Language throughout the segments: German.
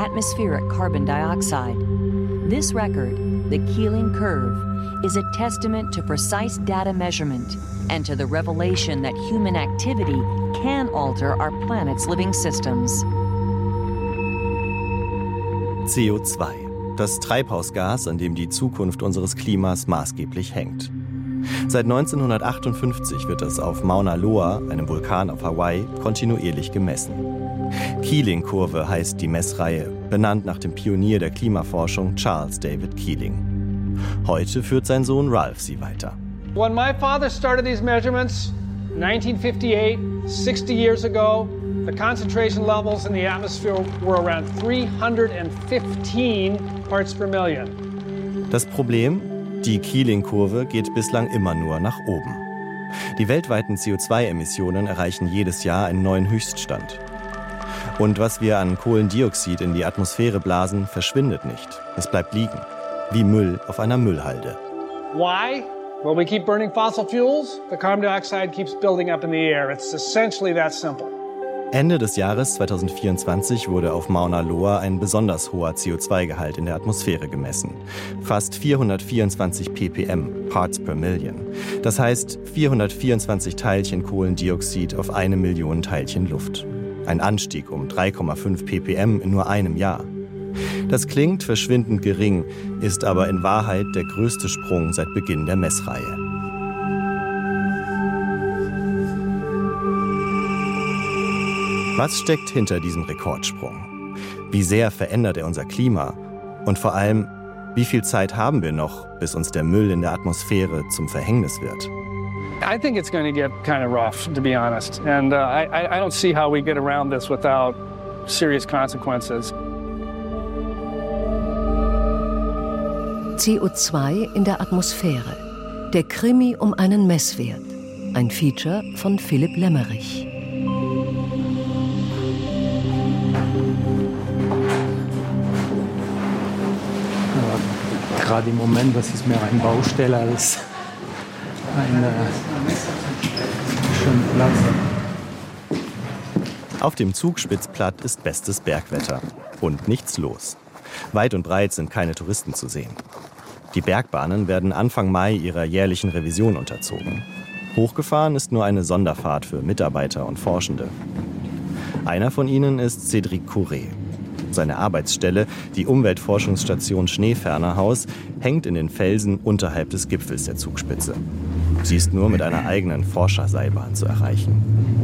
atmospheric carbon dioxide. This record, the Keeling Curve, is a testament to precise data measurement and to the revelation that human activity can alter our planet's living systems. CO2, das Treibhausgas, an dem die Zukunft unseres Klimas maßgeblich hängt. Seit 1958 wird es auf Mauna Loa, einem Vulkan auf Hawaii, kontinuierlich gemessen. Keeling-Kurve heißt die Messreihe, benannt nach dem Pionier der Klimaforschung Charles David Keeling. Heute führt sein Sohn Ralph sie weiter. When my father started these measurements, 1958, 60 years ago, the concentration levels in the atmosphere were around 315 parts per million. Das Problem? Die Keeling-Kurve geht bislang immer nur nach oben. Die weltweiten CO2-Emissionen erreichen jedes Jahr einen neuen Höchststand. Und was wir an Kohlendioxid in die Atmosphäre blasen, verschwindet nicht. Es bleibt liegen, wie Müll auf einer Müllhalde. Why? Well, we keep burning fossil fuels. The carbon dioxide keeps building up in the air. It's essentially that simple. Ende des Jahres 2024 wurde auf Mauna Loa ein besonders hoher CO2-Gehalt in der Atmosphäre gemessen. Fast 424 ppm, Parts per Million. Das heißt 424 Teilchen Kohlendioxid auf 1 Million Teilchen Luft. Ein Anstieg um 3,5 ppm in nur einem Jahr. Das klingt verschwindend gering, ist aber in Wahrheit der größte Sprung seit Beginn der Messreihe. Was steckt hinter diesem Rekordsprung? Wie sehr verändert er unser Klima? Und vor allem, wie viel Zeit haben wir noch, bis uns der Müll in der Atmosphäre zum Verhängnis wird? I think it's going to get kind of rough, to be honest. And I don't see how we get around this without serious consequences. CO2 in der Atmosphäre. Der Krimi um einen Messwert. Ein Feature von Philipp Lemmerich. Gerade im Moment, das ist mehr eine Baustelle als ein schöner Platz. Auf dem Zugspitzplatt ist bestes Bergwetter und nichts los. Weit und breit sind keine Touristen zu sehen. Die Bergbahnen werden Anfang Mai ihrer jährlichen Revision unterzogen. Hochgefahren ist nur eine Sonderfahrt für Mitarbeiter und Forschende. Einer von ihnen ist Cédric Courret. Seine Arbeitsstelle, die Umweltforschungsstation Schneefernerhaus, hängt in den Felsen unterhalb des Gipfels der Zugspitze. Sie ist nur mit einer eigenen Forscherseilbahn zu erreichen.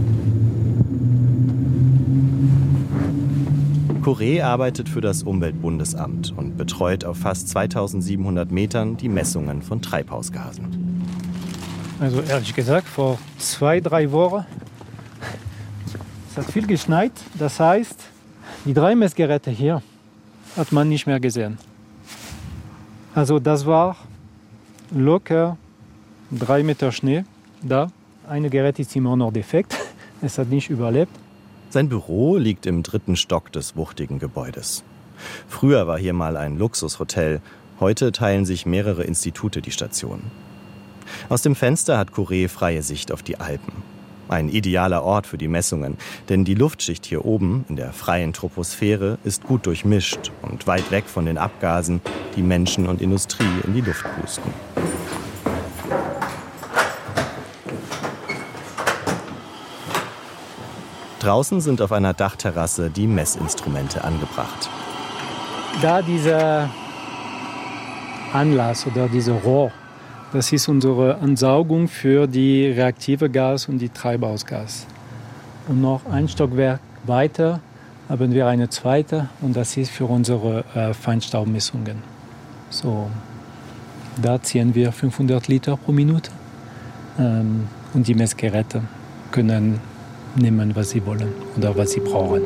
Courret arbeitet für das Umweltbundesamt und betreut auf fast 2700 Metern die Messungen von Treibhausgasen. Also ehrlich gesagt, vor 2-3 Wochen es hat viel geschneit. Das heißt, die 3 Messgeräte hier hat man nicht mehr gesehen. Also das war locker 3 Meter Schnee da. Ein Gerät ist immer noch defekt. Es hat nicht überlebt. Sein Büro liegt im 3. Stock des wuchtigen Gebäudes. Früher war hier mal ein Luxushotel. Heute teilen sich mehrere Institute die Station. Aus dem Fenster hat Courret freie Sicht auf die Alpen. Ein idealer Ort für die Messungen, denn die Luftschicht hier oben in der freien Troposphäre ist gut durchmischt und weit weg von den Abgasen, die Menschen und Industrie in die Luft pusten. Draußen sind auf einer Dachterrasse die Messinstrumente angebracht. Da dieser Anlass oder dieser Rohr, das ist unsere Ansaugung für die reaktive Gas und die Treibhausgas. Und noch ein Stockwerk weiter haben wir eine zweite und das ist für unsere Feinstaubmessungen. So, da ziehen wir 500 Liter pro Minute und die Messgeräte können nehmen, was sie wollen oder was sie brauchen.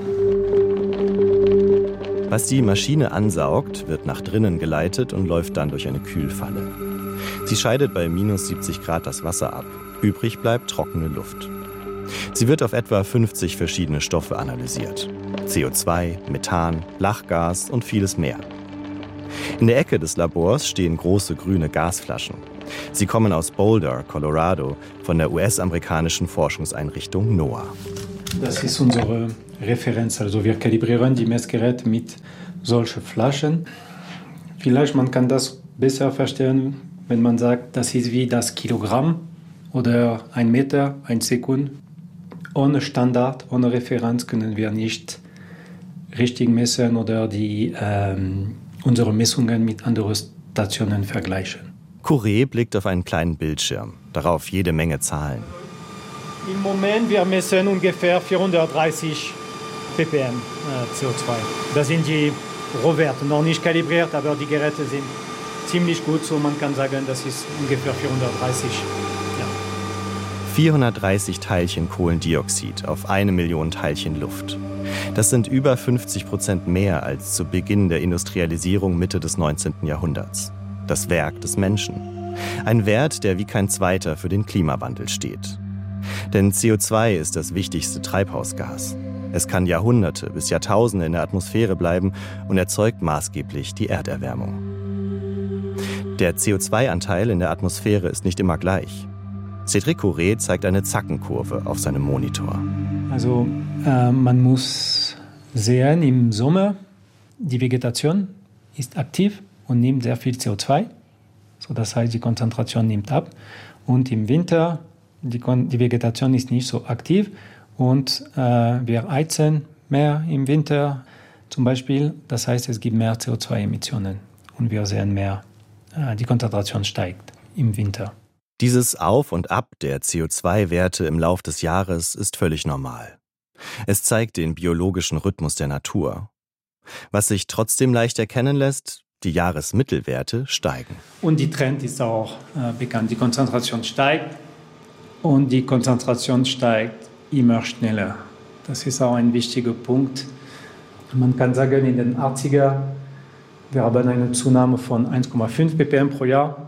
Was die Maschine ansaugt, wird nach drinnen geleitet und läuft dann durch eine Kühlfalle. Sie scheidet bei minus 70 Grad das Wasser ab. Übrig bleibt trockene Luft. Sie wird auf etwa 50 verschiedene Stoffe analysiert. CO2, Methan, Lachgas und vieles mehr. In der Ecke des Labors stehen große grüne Gasflaschen. Sie kommen aus Boulder, Colorado, von der US-amerikanischen Forschungseinrichtung NOAA. Das ist unsere Referenz. Also wir kalibrieren die Messgeräte mit solchen Flaschen. Vielleicht man kann das besser verstehen, wenn man sagt, das ist wie das Kilogramm oder 1 Meter, 1 Sekunde. Ohne Standard, ohne Referenz können wir nicht richtig messen oder unsere Messungen mit anderen Stationen vergleichen. Courret blickt auf einen kleinen Bildschirm, darauf jede Menge Zahlen. Im Moment wir messen ungefähr 430 ppm CO2. Das sind die Rohwerte, noch nicht kalibriert, aber die Geräte sind ziemlich gut, so man kann sagen, das ist ungefähr 430. Ja. 430 Teilchen Kohlendioxid auf 1 Million Teilchen Luft. Das sind über 50% mehr als zu Beginn der Industrialisierung Mitte des 19. Jahrhunderts. Das Werk des Menschen. Ein Wert, der wie kein zweiter für den Klimawandel steht. Denn CO2 ist das wichtigste Treibhausgas. Es kann Jahrhunderte bis Jahrtausende in der Atmosphäre bleiben und erzeugt maßgeblich die Erderwärmung. Der CO2-Anteil in der Atmosphäre ist nicht immer gleich. Cédric Courret zeigt eine Zackenkurve auf seinem Monitor. Also man muss sehen, im Sommer die Vegetation ist aktiv und nimmt sehr viel CO2. So, das heißt, die Konzentration nimmt ab. Und im Winter, die Vegetation ist nicht so aktiv. Und wir heizen mehr im Winter zum Beispiel. Das heißt, es gibt mehr CO2-Emissionen. Und wir sehen mehr, die Konzentration steigt im Winter. Dieses Auf und Ab der CO2-Werte im Lauf des Jahres ist völlig normal. Es zeigt den biologischen Rhythmus der Natur. Was sich trotzdem leicht erkennen lässt, die Jahresmittelwerte steigen. Und die Trend ist auch bekannt. Die Konzentration steigt und die Konzentration steigt immer schneller. Das ist auch ein wichtiger Punkt. Man kann sagen, in den 80er, wir haben eine Zunahme von 1,5 ppm pro Jahr.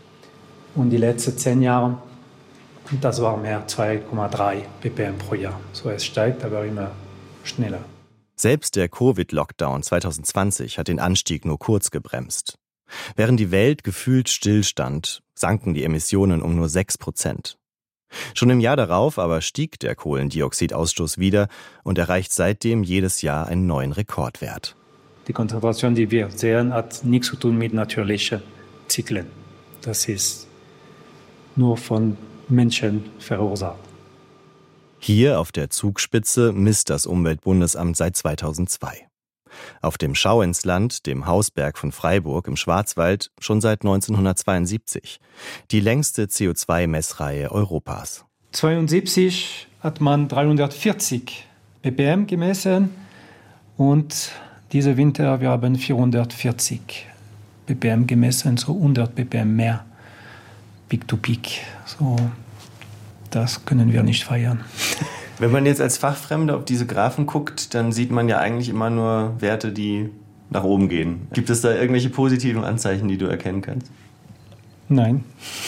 Und die letzten 10 Jahre, das war mehr 2,3 ppm pro Jahr. So, es steigt aber immer schneller. Selbst der Covid-Lockdown 2020 hat den Anstieg nur kurz gebremst. Während die Welt gefühlt stillstand, sanken die Emissionen um nur 6%. Schon im Jahr darauf aber stieg der Kohlendioxidausstoß wieder und erreicht seitdem jedes Jahr einen neuen Rekordwert. Die Konzentration, die wir sehen, hat nichts zu tun mit natürlichen Zyklen. Das ist nur von Menschen verursacht. Hier auf der Zugspitze misst das Umweltbundesamt seit 2002. Auf dem Schauinsland, dem Hausberg von Freiburg im Schwarzwald, schon seit 1972. Die längste CO2-Messreihe Europas. 1972 hat man 340 ppm gemessen und diesen Winter wir haben 440 ppm gemessen, so 100 ppm mehr. Peak to Peak. So, das können wir nicht feiern. Wenn man jetzt als Fachfremder auf diese Graphen guckt, dann sieht man ja eigentlich immer nur Werte, die nach oben gehen. Gibt es da irgendwelche positiven Anzeichen, die du erkennen kannst? Nein.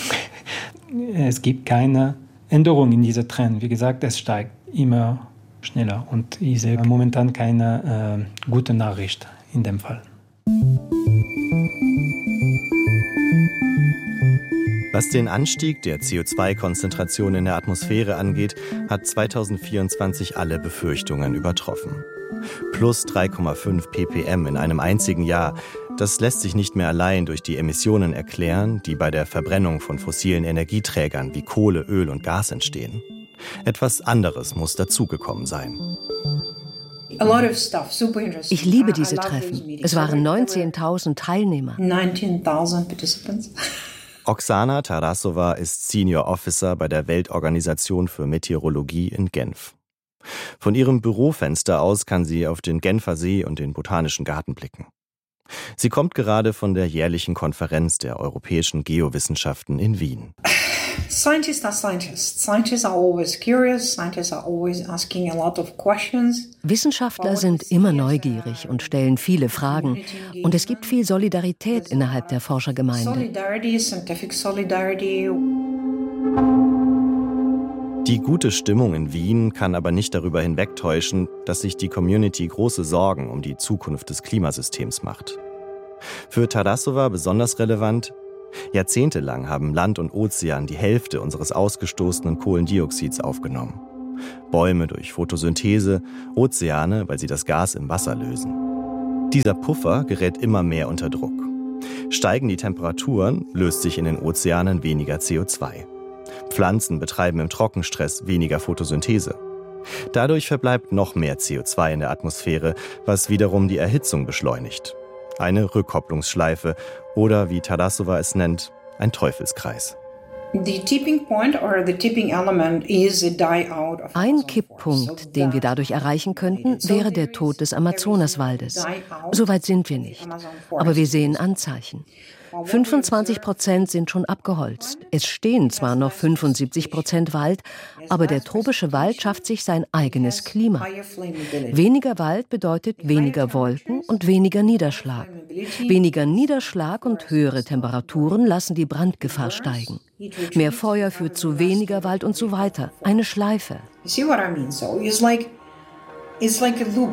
Es gibt keine Änderung in diesem Trend. Wie gesagt, es steigt immer schneller. Und ich sehe momentan keine gute Nachricht in dem Fall. Was den Anstieg der CO2-Konzentration in der Atmosphäre angeht, hat 2024 alle Befürchtungen übertroffen. Plus 3,5 ppm in einem einzigen Jahr, das lässt sich nicht mehr allein durch die Emissionen erklären, die bei der Verbrennung von fossilen Energieträgern wie Kohle, Öl und Gas entstehen. Etwas anderes muss dazugekommen sein. Ich liebe diese Treffen. Es waren 19.000 Teilnehmer. 19.000 participants. Oksana Tarasova ist Senior Officer bei der Weltorganisation für Meteorologie in Genf. Von ihrem Bürofenster aus kann sie auf den Genfer See und den Botanischen Garten blicken. Sie kommt gerade von der jährlichen Konferenz der europäischen Geowissenschaften in Wien. Scientists are scientists. Scientists are always curious. Scientists are always asking a lot of questions. Wissenschaftler sind immer neugierig und stellen viele Fragen. Und es gibt viel Solidarität innerhalb der Forschergemeinde. Solidarity, scientific solidarity. Die gute Stimmung in Wien kann aber nicht darüber hinwegtäuschen, dass sich die Community große Sorgen um die Zukunft des Klimasystems macht. Für Tarasova besonders relevant: Jahrzehntelang haben Land und Ozean die Hälfte unseres ausgestoßenen Kohlendioxids aufgenommen. Bäume durch Photosynthese, Ozeane, weil sie das Gas im Wasser lösen. Dieser Puffer gerät immer mehr unter Druck. Steigen die Temperaturen, löst sich in den Ozeanen weniger CO2. Pflanzen betreiben im Trockenstress weniger Photosynthese. Dadurch verbleibt noch mehr CO2 in der Atmosphäre, was wiederum die Erhitzung beschleunigt. Eine Rückkopplungsschleife oder, wie Tarasova es nennt, ein Teufelskreis. Ein Kipppunkt, den wir dadurch erreichen könnten, wäre der Tod des Amazonaswaldes. Soweit sind wir nicht. Aber wir sehen Anzeichen. 25% sind schon abgeholzt. Es stehen zwar noch 75% Wald, aber der tropische Wald schafft sich sein eigenes Klima. Weniger Wald bedeutet weniger Wolken und weniger Niederschlag. Weniger Niederschlag und höhere Temperaturen lassen die Brandgefahr steigen. Mehr Feuer führt zu weniger Wald und so weiter. Eine Schleife. See what I mean? So it's like a loop.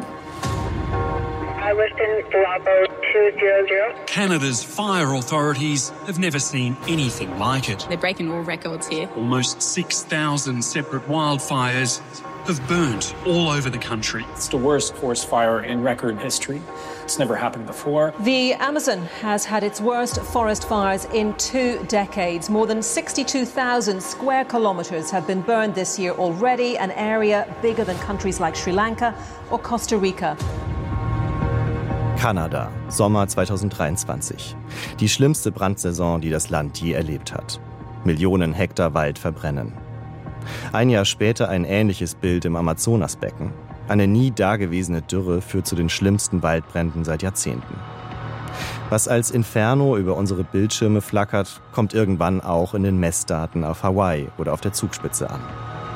Canada's fire authorities have never seen anything like it. They're breaking all records here. Almost 6,000 separate wildfires have burnt all over the country. It's the worst forest fire in record history. It's never happened before. The Amazon has had its worst forest fires in 2 decades. More than 62,000 square kilometers have been burned this year already, an area bigger than countries like Sri Lanka or Costa Rica. Kanada, Sommer 2023. Die schlimmste Brandsaison, die das Land je erlebt hat. Millionen Hektar Wald verbrennen. Ein Jahr später ein ähnliches Bild im Amazonasbecken. Eine nie dagewesene Dürre führt zu den schlimmsten Waldbränden seit Jahrzehnten. Was als Inferno über unsere Bildschirme flackert, kommt irgendwann auch in den Messdaten auf Hawaii oder auf der Zugspitze an.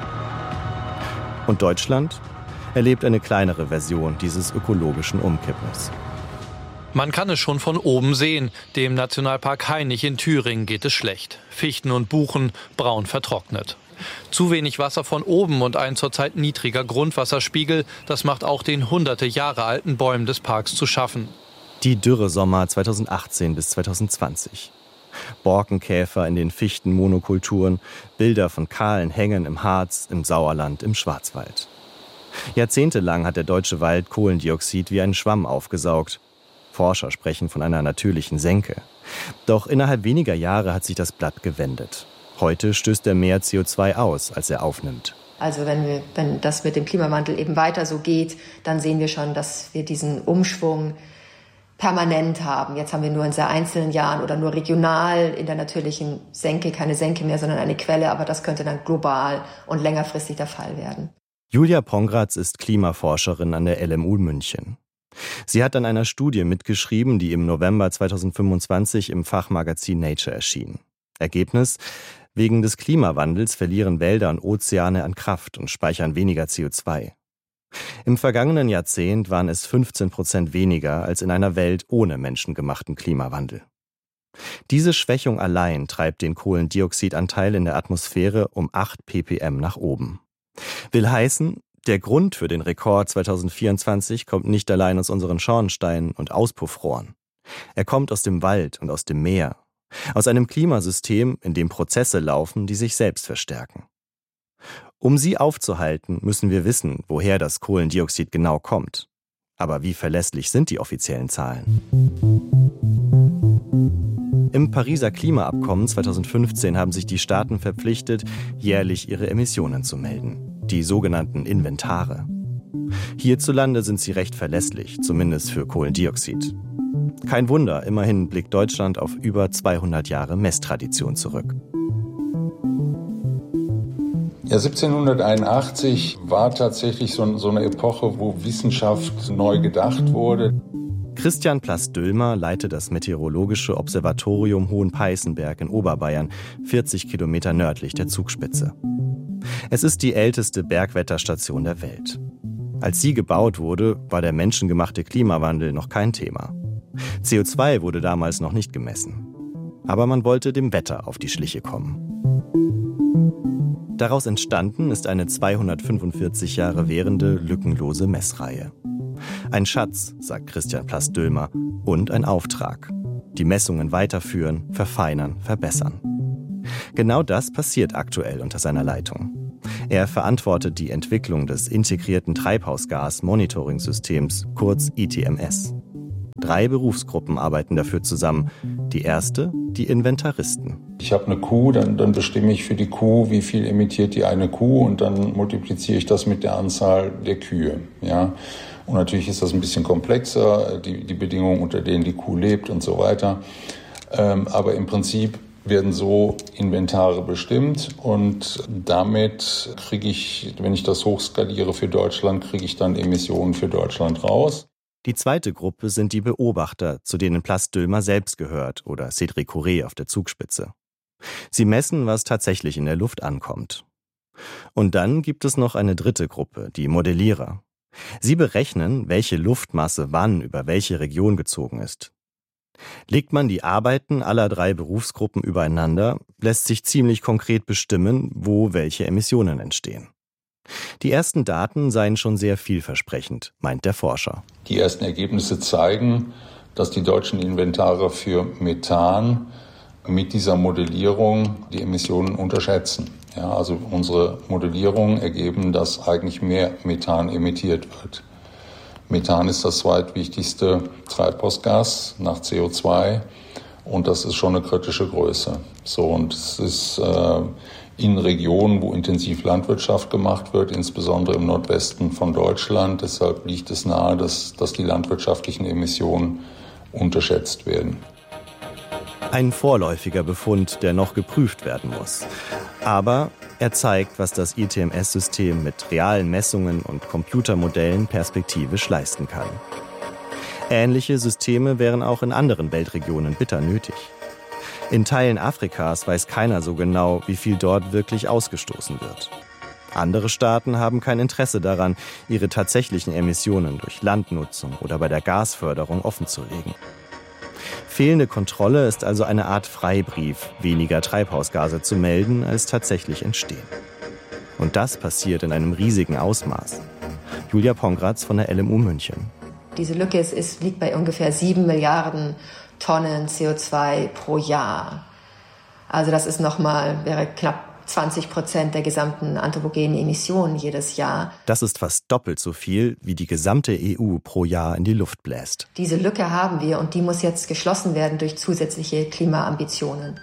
Und Deutschland erlebt eine kleinere Version dieses ökologischen Umkippens. Man kann es schon von oben sehen. Dem Nationalpark Hainich in Thüringen geht es schlecht. Fichten und Buchen braun vertrocknet. Zu wenig Wasser von oben und ein zurzeit niedriger Grundwasserspiegel, das macht auch den hunderte Jahre alten Bäumen des Parks zu schaffen. Die Dürresommer 2018 bis 2020. Borkenkäfer in den Fichtenmonokulturen, Bilder von kahlen Hängen im Harz, im Sauerland, im Schwarzwald. Jahrzehntelang hat der deutsche Wald Kohlendioxid wie einen Schwamm aufgesaugt. Forscher sprechen von einer natürlichen Senke. Doch innerhalb weniger Jahre hat sich das Blatt gewendet. Heute stößt er mehr CO2 aus, als er aufnimmt. Also wenn das mit dem Klimawandel eben weiter so geht, dann sehen wir schon, dass wir diesen Umschwung permanent haben. Jetzt haben wir nur in sehr einzelnen Jahren oder nur regional in der natürlichen Senke, keine Senke mehr, sondern eine Quelle, aber das könnte dann global und längerfristig der Fall werden. Julia Pongratz ist Klimaforscherin an der LMU München. Sie hat an einer Studie mitgeschrieben, die im November 2025 im Fachmagazin Nature erschien. Ergebnis: Wegen des Klimawandels verlieren Wälder und Ozeane an Kraft und speichern weniger CO2. Im vergangenen Jahrzehnt waren es 15% weniger als in einer Welt ohne menschengemachten Klimawandel. Diese Schwächung allein treibt den Kohlendioxidanteil in der Atmosphäre um 8 ppm nach oben. Will heißen, der Grund für den Rekord 2024 kommt nicht allein aus unseren Schornsteinen und Auspuffrohren. Er kommt aus dem Wald und aus dem Meer. Aus einem Klimasystem, in dem Prozesse laufen, die sich selbst verstärken. Um sie aufzuhalten, müssen wir wissen, woher das Kohlendioxid genau kommt. Aber wie verlässlich sind die offiziellen Zahlen? Im Pariser Klimaabkommen 2015 haben sich die Staaten verpflichtet, jährlich ihre Emissionen zu melden. Die sogenannten Inventare. Hierzulande sind sie recht verlässlich, zumindest für Kohlendioxid. Kein Wunder, immerhin blickt Deutschland auf über 200 Jahre Messtradition zurück. Ja, 1781 war tatsächlich so eine Epoche, wo Wissenschaft neu gedacht wurde. Christian Plast-Dülmer leitet das Meteorologische Observatorium Hohenpeißenberg in Oberbayern, 40 Kilometer nördlich der Zugspitze. Es ist die älteste Bergwetterstation der Welt. Als sie gebaut wurde, war der menschengemachte Klimawandel noch kein Thema. CO2 wurde damals noch nicht gemessen. Aber man wollte dem Wetter auf die Schliche kommen. Daraus entstanden ist eine 245 Jahre währende, lückenlose Messreihe. Ein Schatz, sagt Christian Plast-Dülmer, und ein Auftrag. Die Messungen weiterführen, verfeinern, verbessern. Genau das passiert aktuell unter seiner Leitung. Er verantwortet die Entwicklung des integrierten Treibhausgas-Monitoring-Systems, kurz ITMS. 3 Berufsgruppen arbeiten dafür zusammen. Die erste, die Inventaristen. Ich habe eine Kuh, dann bestimme ich für die Kuh, wie viel emittiert die eine Kuh und dann multipliziere ich das mit der Anzahl der Kühe. Ja? Und natürlich ist das ein bisschen komplexer, die Bedingungen, unter denen die Kuh lebt und so weiter. Aber im Prinzip werden so Inventare bestimmt und damit kriege ich, wenn ich das hochskaliere für Deutschland, kriege ich dann Emissionen für Deutschland raus. Die zweite Gruppe sind die Beobachter, zu denen Plas Dülmer selbst gehört oder Cédric Courret auf der Zugspitze. Sie messen, was tatsächlich in der Luft ankommt. Und dann gibt es noch eine dritte Gruppe, die Modellierer. Sie berechnen, welche Luftmasse wann über welche Region gezogen ist. Legt man die Arbeiten aller 3 Berufsgruppen übereinander, lässt sich ziemlich konkret bestimmen, wo welche Emissionen entstehen. Die ersten Daten seien schon sehr vielversprechend, meint der Forscher. Die ersten Ergebnisse zeigen, dass die deutschen Inventare für Methan mit dieser Modellierung die Emissionen unterschätzen. Ja, also unsere Modellierungen ergeben, dass eigentlich mehr Methan emittiert wird. Methan ist das zweitwichtigste Treibhausgas nach CO2 und das ist schon eine kritische Größe. So, und es ist in Regionen, wo intensiv Landwirtschaft gemacht wird, insbesondere im Nordwesten von Deutschland. Deshalb liegt es nahe, dass die landwirtschaftlichen Emissionen unterschätzt werden. Ein vorläufiger Befund, der noch geprüft werden muss. Aber er zeigt, was das ITMS-System mit realen Messungen und Computermodellen perspektivisch leisten kann. Ähnliche Systeme wären auch in anderen Weltregionen bitter nötig. In Teilen Afrikas weiß keiner so genau, wie viel dort wirklich ausgestoßen wird. Andere Staaten haben kein Interesse daran, ihre tatsächlichen Emissionen durch Landnutzung oder bei der Gasförderung offenzulegen. Fehlende Kontrolle ist also eine Art Freibrief, weniger Treibhausgase zu melden, als tatsächlich entstehen. Und das passiert in einem riesigen Ausmaß. Julia Pongratz von der LMU München. Diese Lücke liegt bei ungefähr 7 Milliarden Tonnen CO2 pro Jahr. Also das ist wäre knapp 20% der gesamten anthropogenen Emissionen jedes Jahr. Das ist fast doppelt so viel, wie die gesamte EU pro Jahr in die Luft bläst. Diese Lücke haben wir und die muss jetzt geschlossen werden durch zusätzliche Klimaambitionen.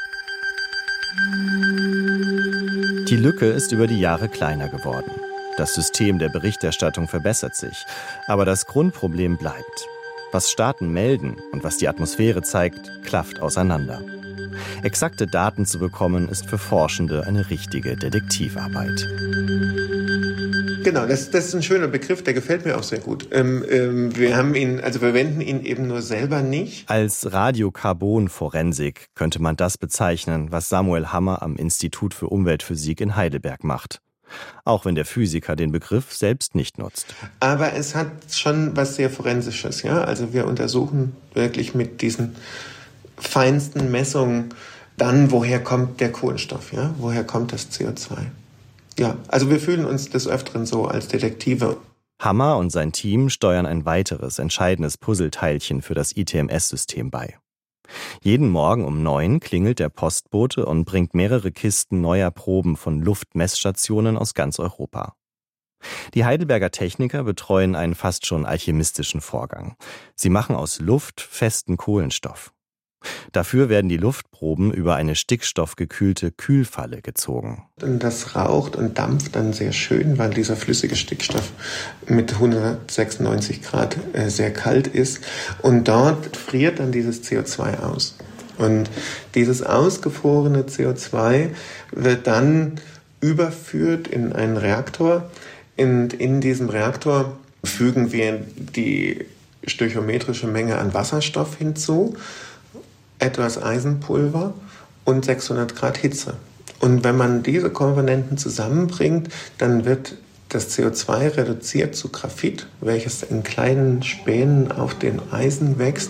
Die Lücke ist über die Jahre kleiner geworden. Das System der Berichterstattung verbessert sich, aber das Grundproblem bleibt. Was Staaten melden und was die Atmosphäre zeigt, klafft auseinander. Exakte Daten zu bekommen, ist für Forschende eine richtige Detektivarbeit. Genau, das ist ein schöner Begriff, der gefällt mir auch sehr gut. Wir verwenden ihn eben nur selber nicht. Als Radiokarbonforensik könnte man das bezeichnen, was Samuel Hammer am Institut für Umweltphysik in Heidelberg macht. Auch wenn der Physiker den Begriff selbst nicht nutzt. Aber es hat schon was sehr Forensisches, ja. Also wir untersuchen wirklich mit diesen feinsten Messungen dann, woher kommt der Kohlenstoff, ja? Woher kommt das CO2? Ja, also wir fühlen uns des Öfteren so als Detektive. Hammer und sein Team steuern ein weiteres entscheidendes Puzzleteilchen für das ITMS-System bei. Jeden Morgen um 9 klingelt der Postbote und bringt mehrere Kisten neuer Proben von Luftmessstationen aus ganz Europa. Die Heidelberger Techniker betreuen einen fast schon alchemistischen Vorgang. Sie machen aus Luft festen Kohlenstoff. Dafür werden die Luftproben über eine stickstoffgekühlte Kühlfalle gezogen. Und das raucht und dampft dann sehr schön, weil dieser flüssige Stickstoff mit 196 Grad sehr kalt ist. Und dort friert dann dieses CO2 aus. Und dieses ausgefrorene CO2 wird dann überführt in einen Reaktor. Und in diesem Reaktor fügen wir die stöchiometrische Menge an Wasserstoff hinzu, etwas Eisenpulver und 600 Grad Hitze. Und wenn man diese Komponenten zusammenbringt, dann wird das CO2 reduziert zu Graphit, welches in kleinen Spänen auf dem Eisen wächst.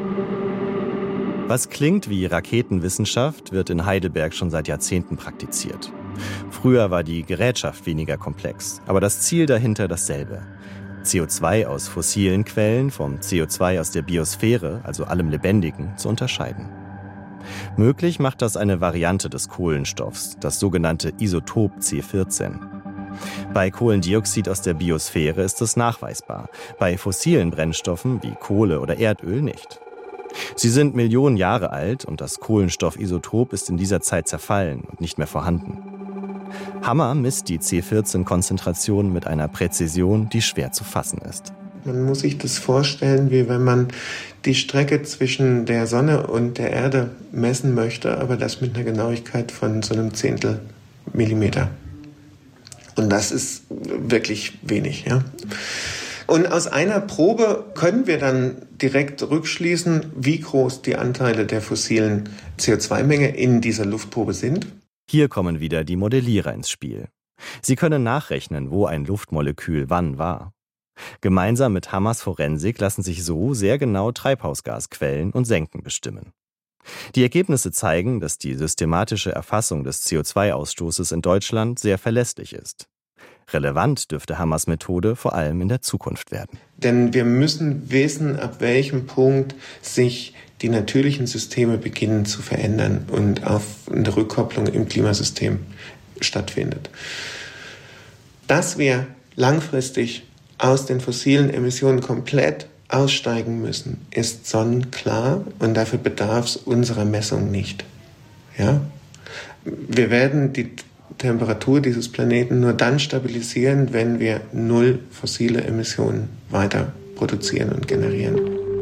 Was klingt wie Raketenwissenschaft, wird in Heidelberg schon seit Jahrzehnten praktiziert. Früher war die Gerätschaft weniger komplex, aber das Ziel dahinter dasselbe. CO2 aus fossilen Quellen vom CO2 aus der Biosphäre, also allem Lebendigen, zu unterscheiden. Möglich macht das eine Variante des Kohlenstoffs, das sogenannte Isotop C14. Bei Kohlendioxid aus der Biosphäre ist es nachweisbar, bei fossilen Brennstoffen wie Kohle oder Erdöl nicht. Sie sind Millionen Jahre alt und das Kohlenstoffisotop ist in dieser Zeit zerfallen und nicht mehr vorhanden. Hammer misst die C14-Konzentration mit einer Präzision, die schwer zu fassen ist. Man muss sich das vorstellen, wie wenn man die Strecke zwischen der Sonne und der Erde messen möchte, aber das mit einer Genauigkeit von so einem Zehntel Millimeter. Und das ist wirklich wenig, ja. Und aus einer Probe können wir dann direkt rückschließen, wie groß die Anteile der fossilen CO2-Menge in dieser Luftprobe sind. Hier kommen wieder die Modellierer ins Spiel. Sie können nachrechnen, wo ein Luftmolekül wann war. Gemeinsam mit Hammers Forensik lassen sich so sehr genau Treibhausgasquellen und Senken bestimmen. Die Ergebnisse zeigen, dass die systematische Erfassung des CO2-Ausstoßes in Deutschland sehr verlässlich ist. Relevant dürfte Hammers Methode vor allem in der Zukunft werden. Denn wir müssen wissen, ab welchem Punkt sich die natürlichen Systeme beginnen zu verändern und auf eine Rückkopplung im Klimasystem stattfindet. Dass wir langfristig aus den fossilen Emissionen komplett aussteigen müssen, ist sonnenklar und dafür bedarf es unserer Messung nicht. Ja? Wir werden die Temperatur dieses Planeten nur dann stabilisieren, wenn wir 0 fossile Emissionen weiter produzieren und generieren.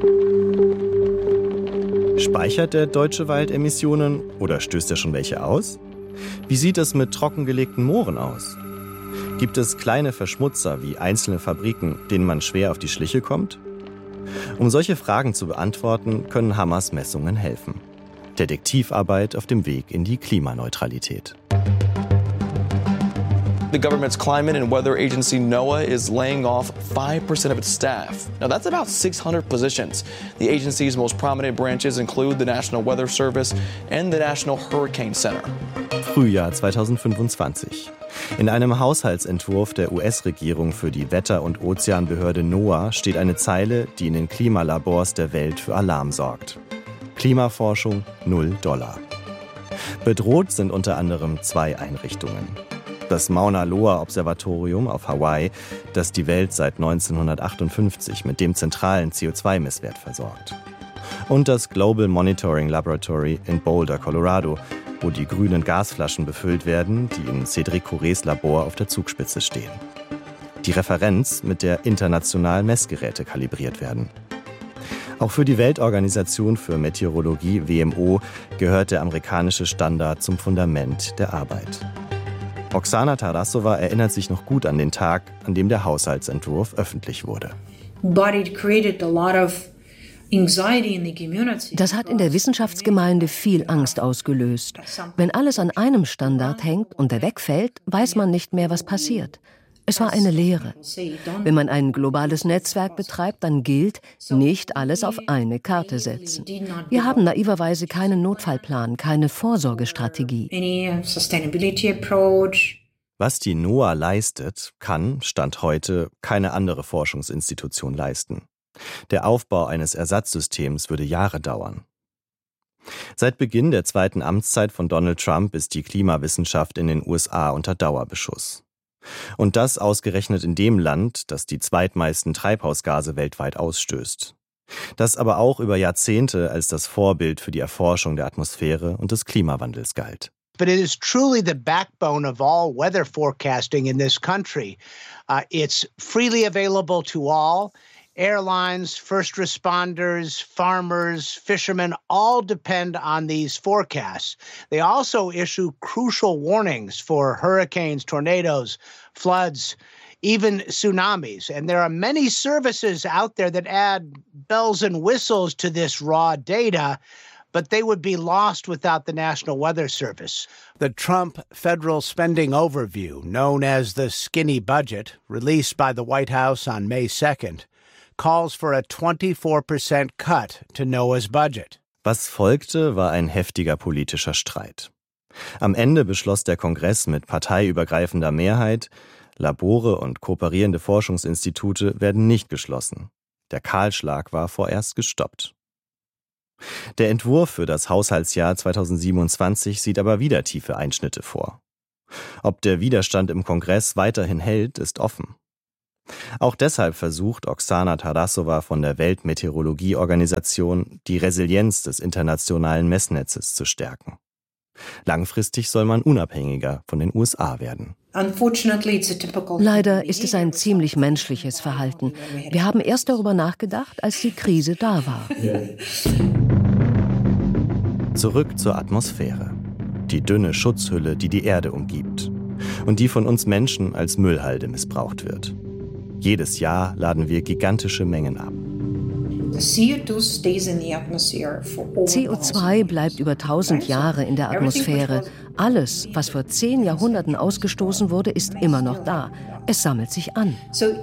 Speichert der deutsche Wald Emissionen oder stößt er schon welche aus? Wie sieht es mit trockengelegten Mooren aus? Gibt es kleine Verschmutzer wie einzelne Fabriken, denen man schwer auf die Schliche kommt? Um solche Fragen zu beantworten, können Hammers Messungen helfen. Detektivarbeit auf dem Weg in die Klimaneutralität. The government's climate and weather agency NOAA is laying off 5% of its staff. Now that's about 600 positions. The agency's most prominent branches include the National Weather Service and the National Hurricane Center. Frühjahr 2025. In einem Haushaltsentwurf der US-Regierung für die Wetter- und Ozeanbehörde NOAA steht eine Zeile, die in den Klimalabors der Welt für Alarm sorgt. Klimaforschung $0. Bedroht sind unter anderem 2 Einrichtungen. Das Mauna Loa Observatorium auf Hawaii, das die Welt seit 1958 mit dem zentralen CO2-Messwert versorgt. Und das Global Monitoring Laboratory in Boulder, Colorado, wo die grünen Gasflaschen befüllt werden, die in Cédric Courets Labor auf der Zugspitze stehen. Die Referenz, mit der international Messgeräte kalibriert werden. Auch für die Weltorganisation für Meteorologie, WMO, gehört der amerikanische Standard zum Fundament der Arbeit. Oksana Tarasova erinnert sich noch gut an den Tag, an dem der Haushaltsentwurf öffentlich wurde. Das hat in der Wissenschaftsgemeinde viel Angst ausgelöst. Wenn alles an einem Standard hängt und der wegfällt, weiß man nicht mehr, was passiert. Es war eine Lehre. Wenn man ein globales Netzwerk betreibt, dann gilt, nicht alles auf eine Karte setzen. Wir haben naiverweise keinen Notfallplan, keine Vorsorgestrategie. Was die NOAA leistet, kann, Stand heute, keine andere Forschungsinstitution leisten. Der Aufbau eines Ersatzsystems würde Jahre dauern. Seit Beginn der 2. Amtszeit von Donald Trump ist die Klimawissenschaft in den USA unter Dauerbeschuss. Und das ausgerechnet in dem Land, das die zweitmeisten Treibhausgase weltweit ausstößt. Das aber auch über Jahrzehnte als das Vorbild für die Erforschung der Atmosphäre und des Klimawandels galt. But it is truly the backbone of all weather forecasting in this country. It's freely available to all. Airlines, first responders, farmers, fishermen all depend on these forecasts. They also issue crucial warnings for hurricanes, tornadoes, floods, even tsunamis. And there are many services out there that add bells and whistles to this raw data, but they would be lost without the National Weather Service. The Trump Federal Spending Overview, known as the Skinny Budget, released by the White House on May 2nd, calls for a 24% cut to NOAA's budget. Was folgte, war ein heftiger politischer Streit. Am Ende beschloss der Kongress mit parteiübergreifender Mehrheit, Labore und kooperierende Forschungsinstitute werden nicht geschlossen. Der Kahlschlag war vorerst gestoppt. Der Entwurf für das Haushaltsjahr 2027 sieht aber wieder tiefe Einschnitte vor. Ob der Widerstand im Kongress weiterhin hält, ist offen. Auch deshalb versucht Oksana Tarasova von der Weltmeteorologieorganisation, die Resilienz des internationalen Messnetzes zu stärken. Langfristig soll man unabhängiger von den USA werden. Leider ist es ein ziemlich menschliches Verhalten. Wir haben erst darüber nachgedacht, als die Krise da war. Zurück zur Atmosphäre. Die dünne Schutzhülle, die die Erde umgibt. Und die von uns Menschen als Müllhalde missbraucht wird. Jedes Jahr laden wir gigantische Mengen ab. CO2 bleibt über 1000 Jahre in der Atmosphäre. Alles, was vor 10 Jahrhunderten ausgestoßen wurde, ist immer noch da. Es sammelt sich an.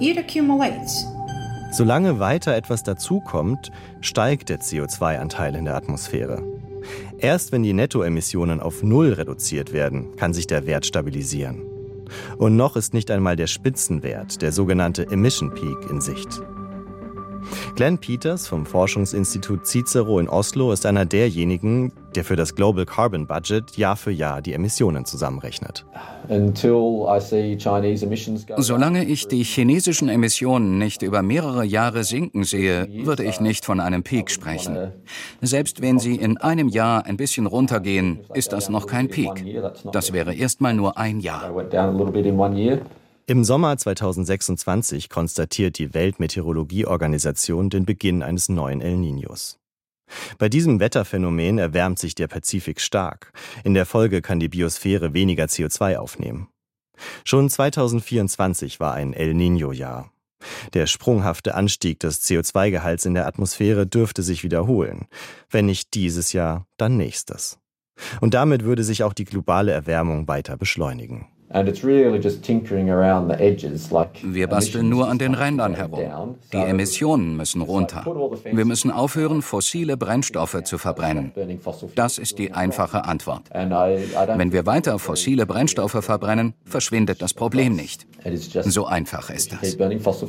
Solange weiter etwas dazukommt, steigt der CO2-Anteil in der Atmosphäre. Erst wenn die Nettoemissionen auf 0 reduziert werden, kann sich der Wert stabilisieren. Und noch ist nicht einmal der Spitzenwert, der sogenannte Emission Peak, in Sicht. Glenn Peters vom Forschungsinstitut Cicero in Oslo ist einer derjenigen, der für das Global Carbon Budget Jahr für Jahr die Emissionen zusammenrechnet. Solange ich die chinesischen Emissionen nicht über mehrere Jahre sinken sehe, würde ich nicht von einem Peak sprechen. Selbst wenn sie in einem Jahr ein bisschen runtergehen, ist das noch kein Peak. Das wäre erstmal nur ein Jahr. Im Sommer 2026 konstatiert die Weltmeteorologieorganisation den Beginn eines neuen El Niños. Bei diesem Wetterphänomen erwärmt sich der Pazifik stark. In der Folge kann die Biosphäre weniger CO2 aufnehmen. Schon 2024 war ein El Niño-Jahr. Der sprunghafte Anstieg des CO2-Gehalts in der Atmosphäre dürfte sich wiederholen. Wenn nicht dieses Jahr, dann nächstes. Und damit würde sich auch die globale Erwärmung weiter beschleunigen. Wir basteln nur an den Rändern herum. Die Emissionen müssen runter. Wir müssen aufhören, fossile Brennstoffe zu verbrennen. Das ist die einfache Antwort. Wenn wir weiter fossile Brennstoffe verbrennen, verschwindet das Problem nicht. So einfach ist das.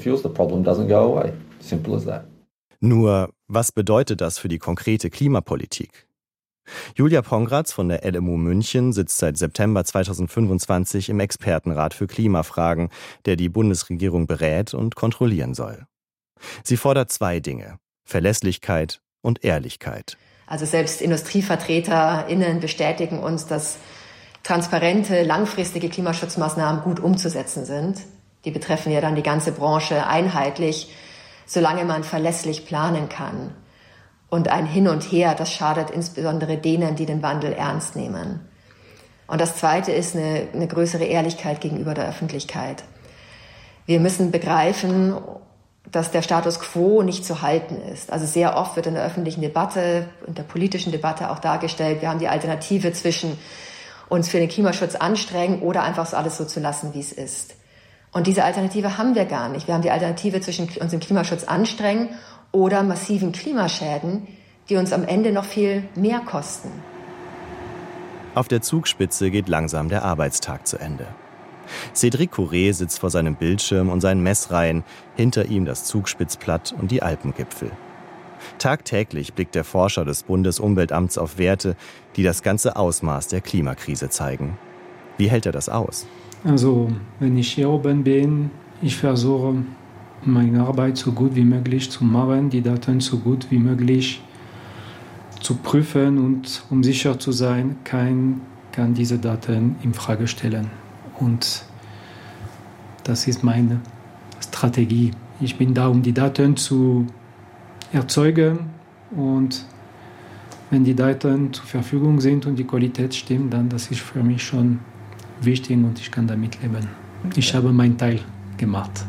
Nur, was bedeutet das für die konkrete Klimapolitik? Julia Pongratz von der LMU München sitzt seit September 2025 im Expertenrat für Klimafragen, der die Bundesregierung berät und kontrollieren soll. Sie fordert 2 Dinge: Verlässlichkeit und Ehrlichkeit. Also selbst IndustrievertreterInnen bestätigen uns, dass transparente, langfristige Klimaschutzmaßnahmen gut umzusetzen sind. Die betreffen ja dann die ganze Branche einheitlich, solange man verlässlich planen kann. Und ein Hin und Her, das schadet insbesondere denen, die den Wandel ernst nehmen. Und das Zweite ist eine größere Ehrlichkeit gegenüber der Öffentlichkeit. Wir müssen begreifen, dass der Status quo nicht zu halten ist. Also sehr oft wird in der öffentlichen Debatte, in der politischen Debatte auch dargestellt, wir haben die Alternative zwischen uns für den Klimaschutz anstrengen oder einfach so alles so zu lassen, wie es ist. Und diese Alternative haben wir gar nicht. Wir haben die Alternative zwischen uns im Klimaschutz anstrengen oder massiven Klimaschäden, die uns am Ende noch viel mehr kosten. Auf der Zugspitze geht langsam der Arbeitstag zu Ende. Cédric Courret sitzt vor seinem Bildschirm und seinen Messreihen, hinter ihm das Zugspitzplatt und die Alpengipfel. Tagtäglich blickt der Forscher des Bundesumweltamts auf Werte, die das ganze Ausmaß der Klimakrise zeigen. Wie hält er das aus? Also, wenn ich hier oben bin, ich versuche, meine Arbeit so gut wie möglich zu machen, die Daten so gut wie möglich zu prüfen und um sicher zu sein, kann diese Daten in Frage stellen. Und das ist meine Strategie. Ich bin da, um die Daten zu erzeugen, und wenn die Daten zur Verfügung sind und die Qualität stimmt, dann das ist für mich schon wichtig und ich kann damit leben. Ich habe meinen Teil gemacht.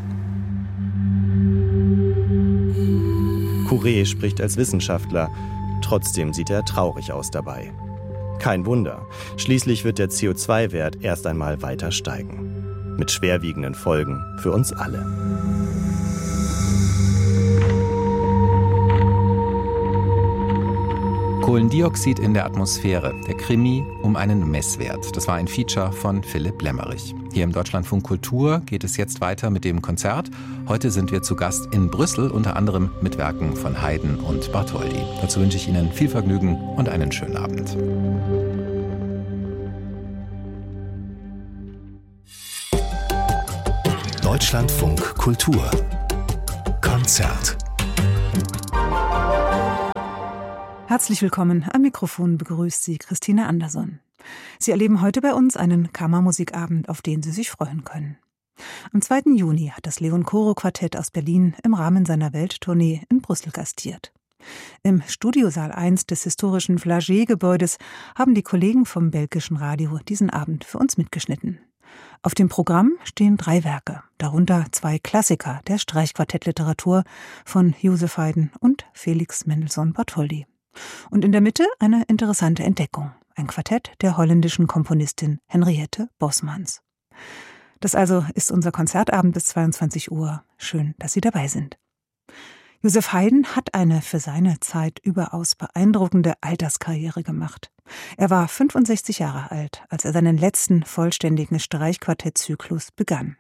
Courret spricht als Wissenschaftler, trotzdem sieht er traurig aus dabei. Kein Wunder, schließlich wird der CO2-Wert erst einmal weiter steigen. Mit schwerwiegenden Folgen für uns alle. Kohlendioxid in der Atmosphäre, der Krimi um einen Messwert. Das war ein Feature von Philipp Lemmerich. Hier im Deutschlandfunk Kultur geht es jetzt weiter mit dem Konzert. Heute sind wir zu Gast in Brüssel, unter anderem mit Werken von Haydn und Bartholdy. Dazu wünsche ich Ihnen viel Vergnügen und einen schönen Abend. Deutschlandfunk Kultur Konzert. Herzlich willkommen. Am Mikrofon begrüßt Sie Christine Anderson. Sie erleben heute bei uns einen Kammermusikabend, auf den Sie sich freuen können. Am 2. Juni hat das Leon Coro Quartett aus Berlin im Rahmen seiner Welttournee in Brüssel gastiert. Im Studiosaal 1 des historischen Flagey-Gebäudes haben die Kollegen vom belgischen Radio diesen Abend für uns mitgeschnitten. Auf dem Programm stehen 3 Werke, darunter 2 Klassiker der Streichquartettliteratur von Joseph Haydn und Felix Mendelssohn Bartholdy. Und in der Mitte eine interessante Entdeckung, ein Quartett der holländischen Komponistin Henriette Bosmans. Das also ist unser Konzertabend bis 22 Uhr. Schön, dass Sie dabei sind. Joseph Haydn hat eine für seine Zeit überaus beeindruckende Alterskarriere gemacht. Er war 65 Jahre alt, als er seinen letzten vollständigen Streichquartettzyklus begann.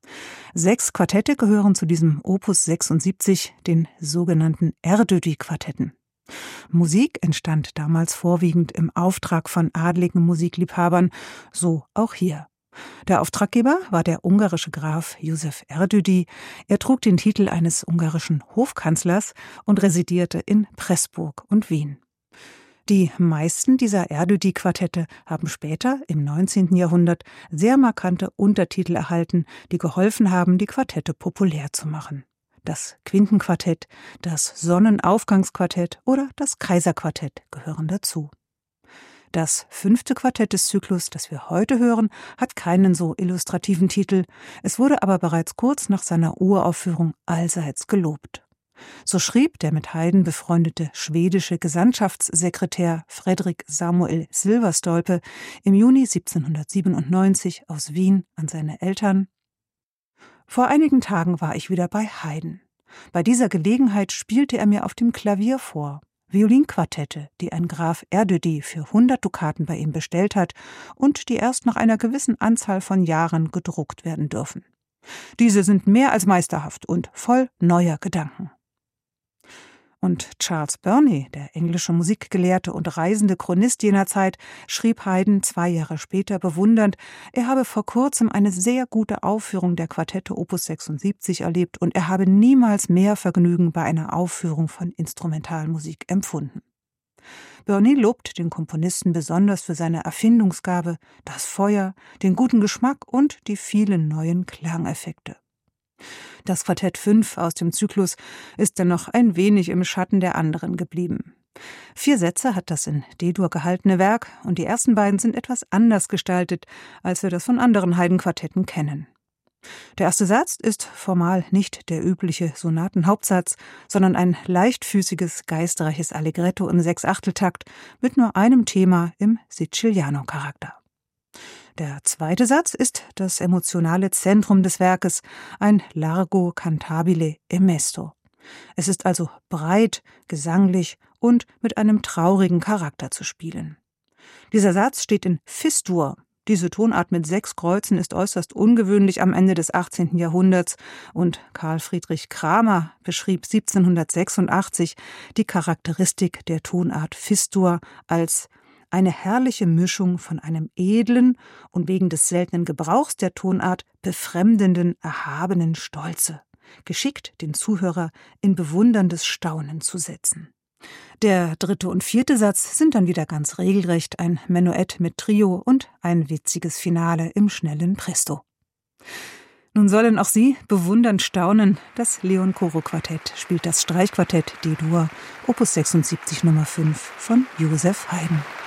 6 Quartette gehören zu diesem Opus 76, den sogenannten Erdödy-Quartetten. Musik entstand damals vorwiegend im Auftrag von adligen Musikliebhabern, so auch hier. Der Auftraggeber war der ungarische Graf József Erdődy. Er trug den Titel eines ungarischen Hofkanzlers und residierte in Pressburg und Wien. Die meisten dieser Erdődy-Quartette haben später, im 19. Jahrhundert, sehr markante Untertitel erhalten, die geholfen haben, die Quartette populär zu machen. Das Quintenquartett, das Sonnenaufgangsquartett oder das Kaiserquartett gehören dazu. Das 5. Quartett des Zyklus, das wir heute hören, hat keinen so illustrativen Titel. Es wurde aber bereits kurz nach seiner Uraufführung allseits gelobt. So schrieb der mit Haydn befreundete schwedische Gesandtschaftssekretär Fredrik Samuel Silverstolpe im Juni 1797 aus Wien an seine Eltern: Vor einigen Tagen war ich wieder bei Haydn. Bei dieser Gelegenheit spielte er mir auf dem Klavier vor Violinquartette, die ein Graf Erdődy für 100 Dukaten bei ihm bestellt hat und die erst nach einer gewissen Anzahl von Jahren gedruckt werden dürfen. Diese sind mehr als meisterhaft und voll neuer Gedanken. Und Charles Burney, der englische Musikgelehrte und reisende Chronist jener Zeit, schrieb Haydn 2 Jahre später bewundernd, er habe vor kurzem eine sehr gute Aufführung der Quartette Opus 76 erlebt und er habe niemals mehr Vergnügen bei einer Aufführung von Instrumentalmusik empfunden. Burney lobt den Komponisten besonders für seine Erfindungsgabe, das Feuer, den guten Geschmack und die vielen neuen Klangeffekte. Das Quartett 5 aus dem Zyklus ist dennoch ein wenig im Schatten der anderen geblieben. 4 Sätze hat das in D-Dur gehaltene Werk und die ersten beiden sind etwas anders gestaltet, als wir das von anderen Haydn-Quartetten kennen. Der erste Satz ist formal nicht der übliche Sonatenhauptsatz, sondern ein leichtfüßiges, geistreiches Allegretto im 6/8-Takt mit nur einem Thema im Siciliano-Charakter. Der zweite Satz ist das emotionale Zentrum des Werkes, ein Largo cantabile e mesto. Es ist also breit, gesanglich und mit einem traurigen Charakter zu spielen. Dieser Satz steht in Fis-Dur. Diese Tonart mit 6 Kreuzen ist äußerst ungewöhnlich am Ende des 18. Jahrhunderts und Karl Friedrich Kramer beschrieb 1786 die Charakteristik der Tonart Fis-Dur als eine herrliche Mischung von einem edlen und wegen des seltenen Gebrauchs der Tonart befremdenden, erhabenen Stolze, geschickt den Zuhörer in bewunderndes Staunen zu setzen. Der 3. und 4. Satz sind dann wieder ganz regelrecht ein Menuett mit Trio und ein witziges Finale im schnellen Presto. Nun sollen auch Sie bewundernd staunen, das Leon Coro Quartett spielt das Streichquartett D-Dur, Opus 76 Nummer 5 von Joseph Haydn.